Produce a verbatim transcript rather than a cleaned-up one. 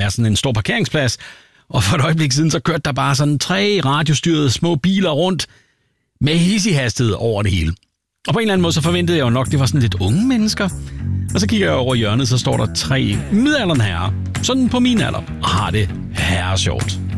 er sådan en stor parkeringsplads, og for et øjeblik siden, så kørte der bare sådan tre radiostyrede små biler rundt med hissig hastighed over det hele. Og på en eller anden måde, så forventede jeg jo nok, det var sådan lidt unge mennesker. Og så kigger jeg over hjørnet, så står der tre midaldrende herrer, sådan på min alder, og har det herre sjovt.